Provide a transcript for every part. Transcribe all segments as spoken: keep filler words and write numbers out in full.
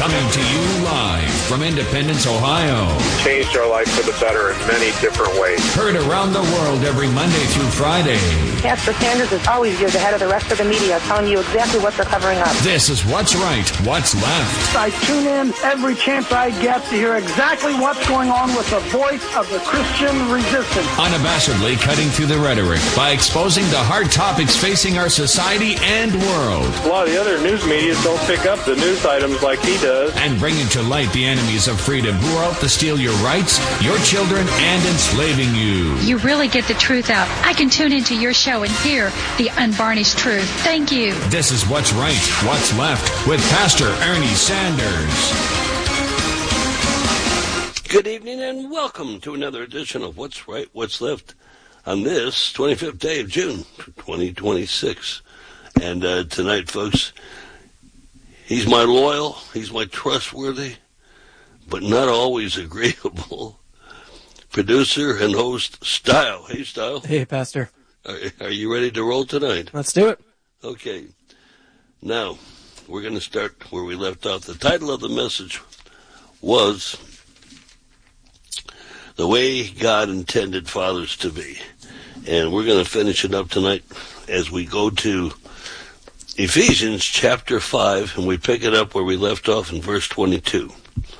Coming to you live from Independence, Ohio. Changed our life for the better in many different ways. Heard around the world every Monday through Friday. Pastor Sanders is always years ahead of the rest of the media, telling you exactly what they're covering up. This is What's Right, What's Left. I tune in every chance I get to hear exactly what's going on with the voice of the Christian resistance. Unabashedly cutting through the rhetoric by exposing the hard topics facing our society and world. A lot of the other news media don't pick up the news items like he does. And bringing to light the enemies of freedom who are out to steal your rights, your children, and enslaving you. You really get the truth out. I can tune into your show and hear the unvarnished truth. Thank you. This is What's Right, What's Left with Pastor Ernie Sanders. Good evening and welcome to another edition of What's Right, What's Left on this twenty-fifth day of June, twenty twenty-six. And uh, tonight, folks, he's my loyal, he's my trustworthy, but not always agreeable producer and host, Style. Hey, Style. Hey, Pastor. Are, are you ready to roll tonight? Let's do it. Okay. Now, we're going to start where we left off. The title of the message was The Way God Intended Fathers to Be. And we're going to finish it up tonight as we go to Ephesians chapter five, and we pick it up where we left off in verse twenty-two.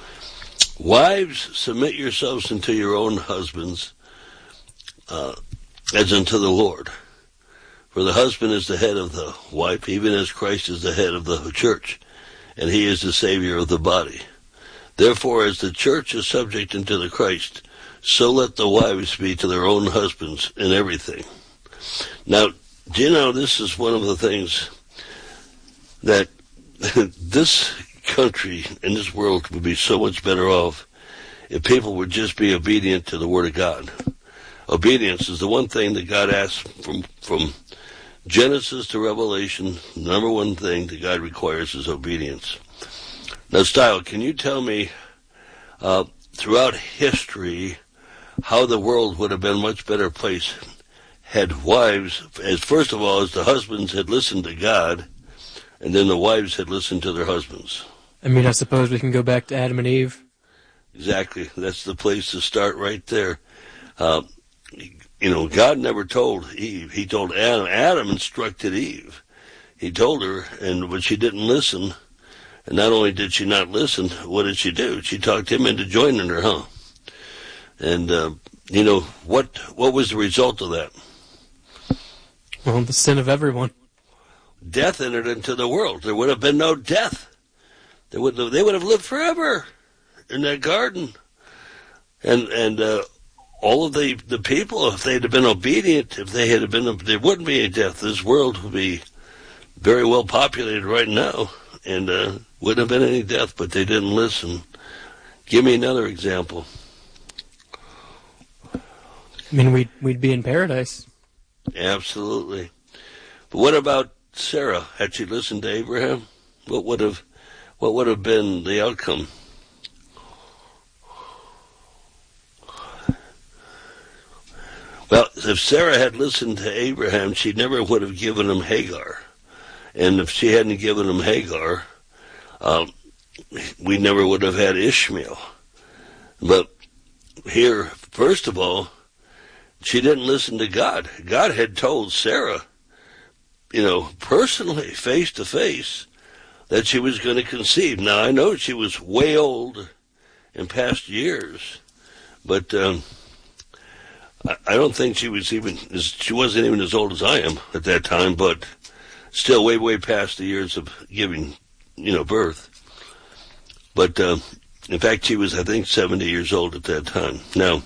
Wives, submit yourselves unto your own husbands, uh, as unto the Lord. For the husband is the head of the wife, even as Christ is the head of the church, and he is the Savior of the body. Therefore, as the church is subject unto the Christ, so let the wives be to their own husbands in everything. Now, do you know, this is one of the things that this country and this world would be so much better off if people would just be obedient to the Word of God. Obedience is the one thing that God asks from from Genesis to Revelation. The number one thing that God requires is obedience. Now, Style, can you tell me, uh, throughout history, how the world would have been a much better place had wives, as first of all, as the husbands had listened to God, and then the wives had listened to their husbands? I mean, I suppose we can go back to Adam and Eve. Exactly. That's the place to start right there. Uh, you know, God never told Eve. He told Adam. Adam instructed Eve. He told her, and but she didn't listen. And not only did she not listen, what did she do? She talked him into joining her, huh? And, uh, you know, what what was the result of that? Well, the sin of everyone. Death entered into the world. There would have been no death. They would have, they would have lived forever in that garden. And and uh, all of the, the people, if they'd have been obedient, if they had been, there wouldn't be any death. This world would be very well populated right now, and uh, wouldn't have been any death, but they didn't listen. Give me another example. I mean, we'd, we'd be in paradise. Absolutely. But what about Sarah? Had she listened to Abraham? What would have, what would have been the outcome? Well, if Sarah had listened to Abraham, she never would have given him Hagar. And if she hadn't given him Hagar, um, we never would have had Ishmael. But here, first of all, she didn't listen to God. God had told Sarah, you know, personally, face to face, that she was going to conceive. Now, I know she was way old in past years, but um, I, I don't think she was even, she wasn't even as old as I am at that time, but still way, way past the years of giving, you know, birth. But, uh, in fact, she was, I think, seventy years old at that time. Now,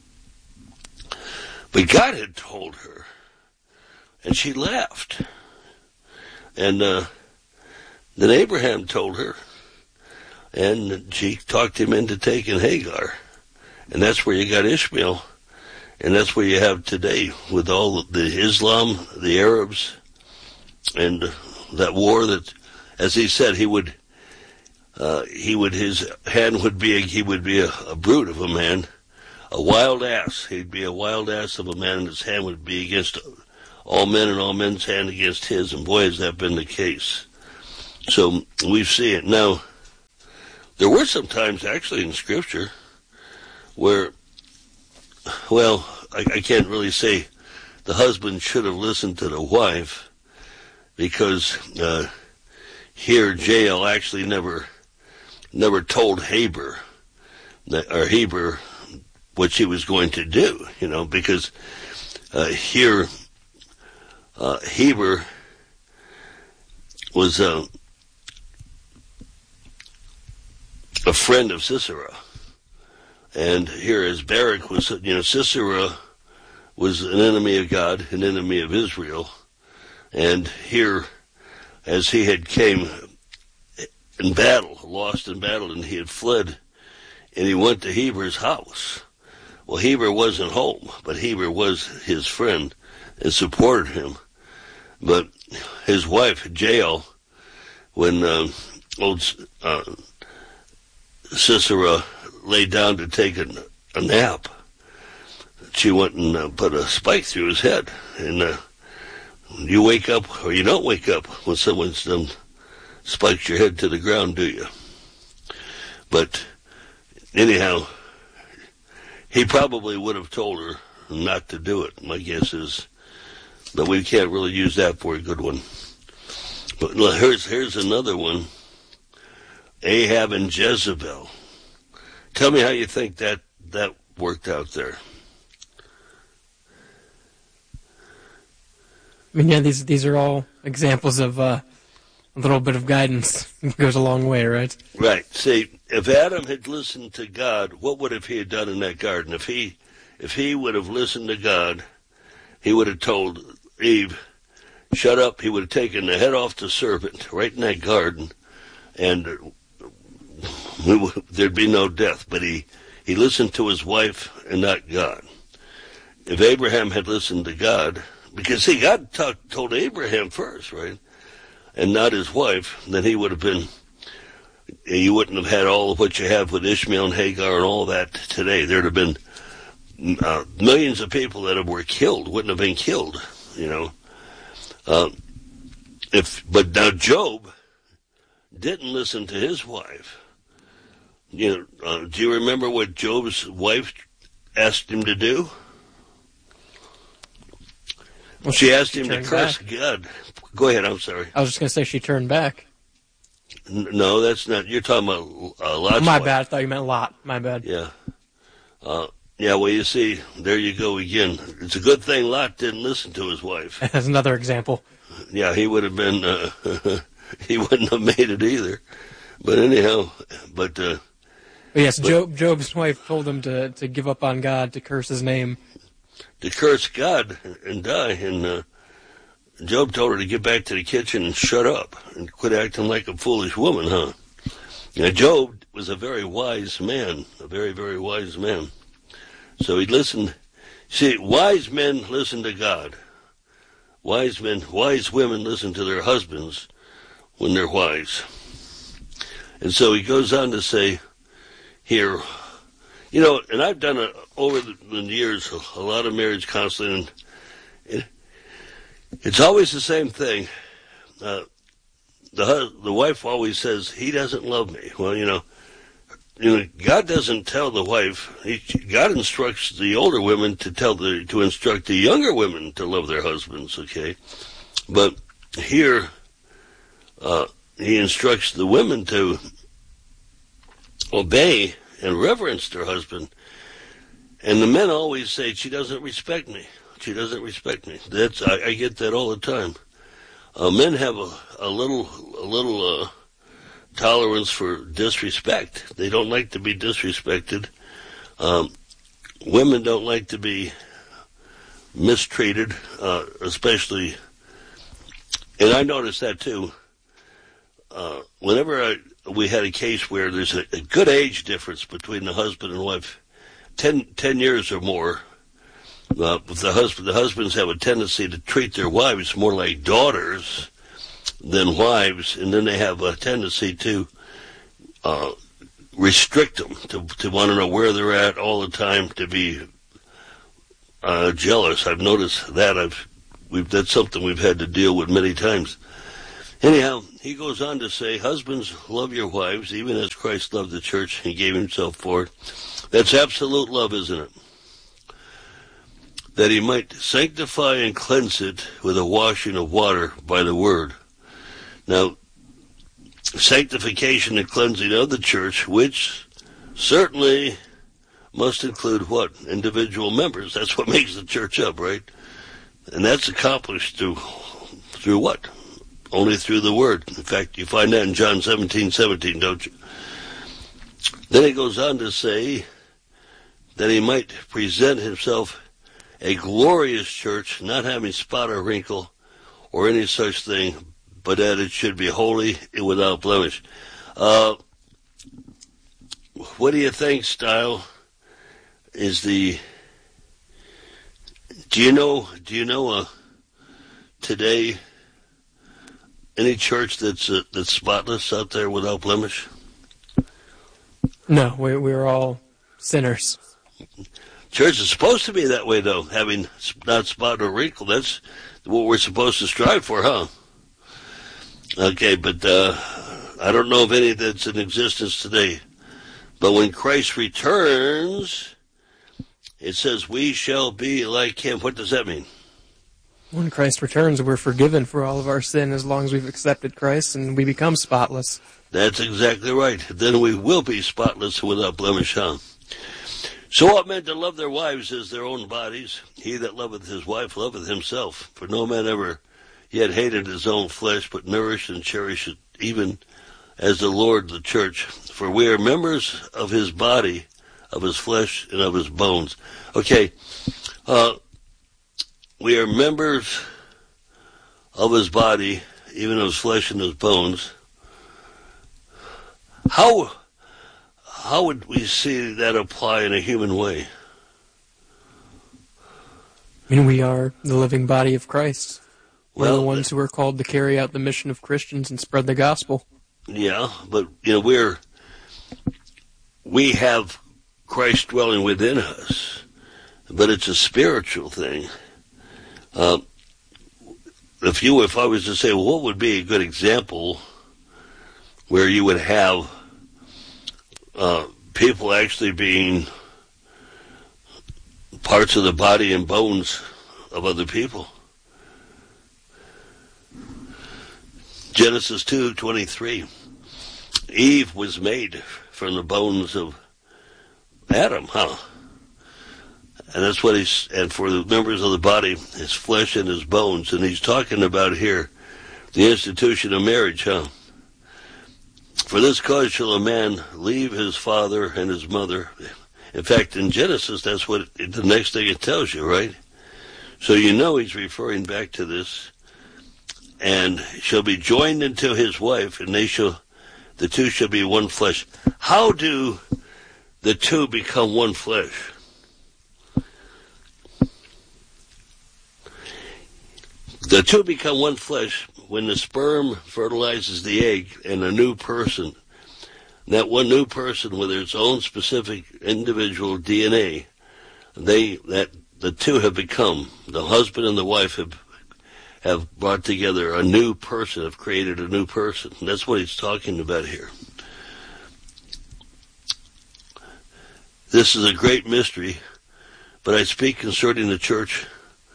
but God had told her, and she laughed. And uh, then Abraham told her, and she talked him into taking Hagar. And that's where you got Ishmael. And that's where you have today with all the Islam, the Arabs, and that war that, as he said, he would, uh, he would, his hand would be, a, he would be a, a brute of a man, a wild ass. He'd be a wild ass of a man, and his hand would be against all men and all men's hand against his. And boy, has that been the case. So we see it. Now, there were some times actually in Scripture where, well, I, I can't really say the husband should have listened to the wife, because uh, here Jael actually never never told Heber that, or Heber what she was going to do, you know, because uh, here uh, Heber was uh, a friend of Sisera, and here as Barak was, you know, Sisera was an enemy of God, an enemy of Israel, and here as he had came in battle, lost in battle, and he had fled, and he went to Heber's house. Well, Heber wasn't home, but Heber was his friend and supported him. But his wife, Jael, when uh, old uh, Sisera lay down to take a, a nap, she went and uh, put a spike through his head. And uh, you wake up, or you don't wake up, when someone's done spikes your head to the ground, do you? But anyhow, he probably would have told her not to do it, my guess is. But we can't really use that for a good one. But look, here's, here's another one. Ahab and Jezebel. Tell me how you think that, that worked out there. I mean, yeah, these these are all examples of uh, a little bit of guidance. It goes a long way, right? Right. See, if Adam had listened to God, what would have he had done in that garden? If he, if he would have listened to God, he would have told Eve, shut up. He would have taken the head off the serpent right in that garden, and we would, there'd be no death. But he, he listened to his wife and not God. If Abraham had listened to God, because, see, God talk, told Abraham first, right, and not his wife, then he would have been, you wouldn't have had all of what you have with Ishmael and Hagar and all that today. There'd have been uh, millions of people that have, were killed, wouldn't have been killed, you know. Uh, if But now Job didn't listen to his wife. You know, uh, do you remember what Job's wife asked him to do? Well, she, she asked him to curse back. God. Go ahead, I'm sorry. I was just going to say she turned back. N- no, that's not. You're talking about uh, Lot's My wife. bad. I thought you meant Lot. My bad. Yeah. Uh, yeah, well, you see, there you go again. It's a good thing Lot didn't listen to his wife. That's another example. Yeah, he would have been, uh, he wouldn't have made it either. But anyhow, but... Uh, but yes, but, Job, Job's wife told him to, to give up on God, to curse his name. To curse God and die, and uh, Job told her to get back to the kitchen and shut up and quit acting like a foolish woman, huh? Now, Job was a very wise man, a very, very wise man. So he listened. See, wise men listen to God. Wise men, wise women listen to their husbands when they're wise. And so he goes on to say here, you know, and I've done a, over the, the years a, a lot of marriage counseling, and it, it's always the same thing. Uh, the the wife always says, he doesn't love me. Well, you know, you know, God doesn't tell the wife. He, God instructs the older women to tell the to instruct the younger women to love their husbands. Okay, but here uh, he instructs the women to obey and reverence their husband. And the men always say, she doesn't respect me. She doesn't respect me. That's I, I get that all the time. Uh, men have a, a little a little uh, tolerance for disrespect. They don't like to be disrespected. Um, women don't like to be mistreated, uh, especially, and I noticed that too. Uh, whenever I, we had a case where there's a, a good age difference between the husband and wife, ten, ten years or more, uh, the husband, the husbands have a tendency to treat their wives more like daughters than wives, and then they have a tendency to uh, restrict them, to, to want to know where they're at all the time, to be uh, jealous. I've noticed that. I've we've that's something we've had to deal with many times. Anyhow, he goes on to say, husbands, love your wives, even as Christ loved the church and gave himself for it. That's absolute love, isn't it? That he might sanctify and cleanse it with a washing of water by the word. Now, sanctification and cleansing of the church, which certainly must include what? Individual members. That's what makes the church up, right? And that's accomplished through, through what? Only through the word. In fact, you find that in John seventeen seventeen, don't you? Then he goes on to say that he might present himself a glorious church, not having spot or wrinkle or any such thing, but that it should be holy and without blemish. Uh, what do you think, Style, is the... Do you know, do you know uh, today any church that's uh, that's spotless out there without blemish? No, we, we're all sinners. Church is supposed to be that way, though, having not spot or wrinkle. That's what we're supposed to strive for, huh? Okay, but uh, I don't know of any that's in existence today. But when Christ returns, it says we shall be like him. What does that mean? When Christ returns, we're forgiven for all of our sin as long as we've accepted Christ and we become spotless. That's exactly right. Then we will be spotless without blemish, huh? So ought men to love their wives as their own bodies. He that loveth his wife loveth himself. For no man ever yet hated his own flesh, but nourished and cherished it, even as the Lord the church. For we are members of his body, of his flesh, and of his bones. Okay, uh, we are members of his body, even of his flesh and his bones. How, how would we see that apply in a human way? I mean, we are the living body of Christ. We're Well, the ones who are called to carry out the mission of Christians and spread the gospel. Yeah, but, you know, we're, we have Christ dwelling within us, but it's a spiritual thing. Uh, if you, if I was to say, well, what would be a good example where you would have uh, people actually being parts of the body and bones of other people? Genesis two twenty-three. Eve was made from the bones of Adam, huh? And that's what he's, and for the members of the body, his flesh and his bones. And he's talking about here the institution of marriage, huh? For this cause shall a man leave his father and his mother. In fact, in Genesis, that's what it, the next thing it tells you, right? So you know he's referring back to this. And shall be joined unto his wife, and they shall, the two shall be one flesh. How do the two become one flesh? The two become one flesh when the sperm fertilizes the egg and a new person. That one new person with its own specific individual D N A, they that the two have become, the husband and the wife have have brought together a new person, have created a new person. And that's what he's talking about here. This is a great mystery, but I speak concerning the church,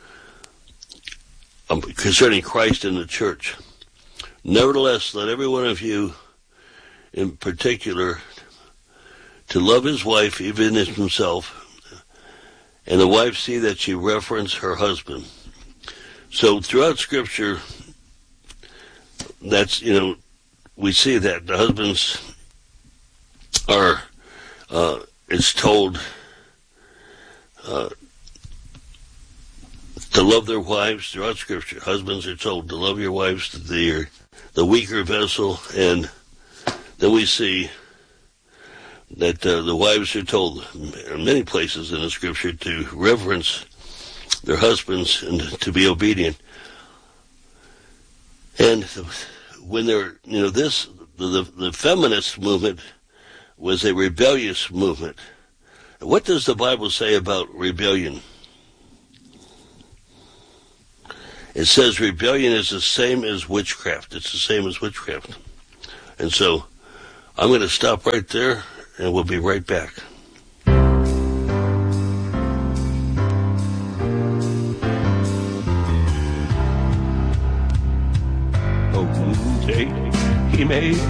um, concerning Christ and the church. Nevertheless, let every one of you in particular to love his wife even as himself, and the wife see that she reverence her husband. So throughout Scripture, that's, you know, we see that the husbands are, uh, it's told uh, to love their wives throughout Scripture. Husbands are told to love your wives, they're the weaker vessel, and then we see that uh, the wives are told in many places in the Scripture to reverence their husbands and to be obedient. And when they're, you know, this, the, the feminist movement was a rebellious movement. What does the Bible say about rebellion? It says rebellion is the same as witchcraft. It's the same as witchcraft. And so I'm going to stop right there, and we'll be right back. Oh, take, he made